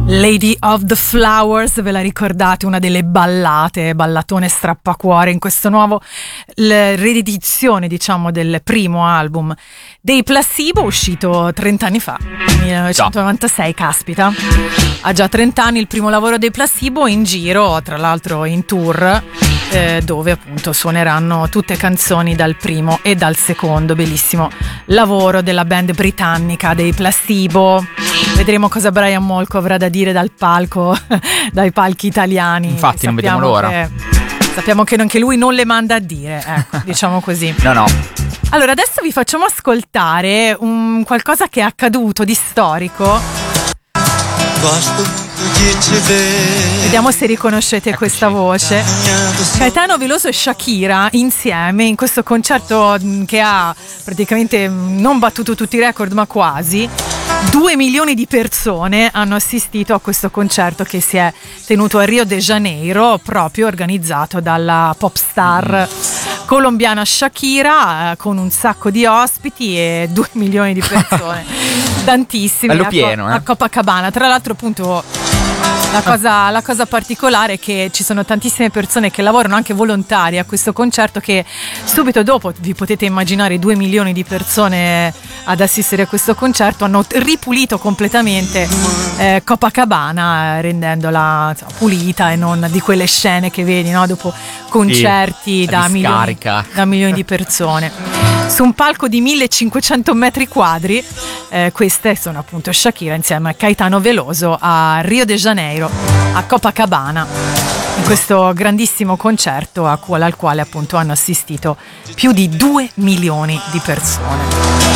Lady of the Flowers, ve la ricordate? Una delle ballatone strappacuore in questo nuovo riedizione, diciamo, del primo album dei Placebo, uscito 30 anni fa, 1996, caspita. Ha già 30 anni il primo lavoro dei Placebo, in giro, tra l'altro in tour, dove appunto suoneranno tutte canzoni dal primo e dal secondo bellissimo lavoro della band britannica dei Placebo. Vedremo cosa Brian Molko avrà da dire dal palco, dai palchi italiani. Infatti non vediamo l'ora. Sappiamo che anche lui non le manda a dire, ecco, diciamo così. No. Allora adesso vi facciamo ascoltare qualcosa che è accaduto di storico. Vediamo se riconoscete questa voce. Caetano Veloso e Shakira insieme in questo concerto che ha praticamente non battuto tutti i record, ma quasi. 2 milioni di persone hanno assistito a questo concerto che si è tenuto a Rio de Janeiro, proprio organizzato dalla pop star colombiana Shakira, con un sacco di ospiti e 2 milioni di persone, tantissime, bello pieno, a Copacabana. Tra l'altro appunto la cosa particolare è che ci sono tantissime persone che lavorano anche volontarie a questo concerto, che subito dopo, vi potete immaginare, 2 milioni di persone ad assistere a questo concerto, hanno ripulito completamente Copacabana, rendendola pulita e non di quelle scene che vedi, no? Dopo concerti da milioni di persone. Su un palco di 1500 metri quadri, queste sono appunto Shakira insieme a Caetano Veloso a Rio de Janeiro, a Copacabana, in questo grandissimo concerto al quale appunto hanno assistito più di 2 milioni di persone.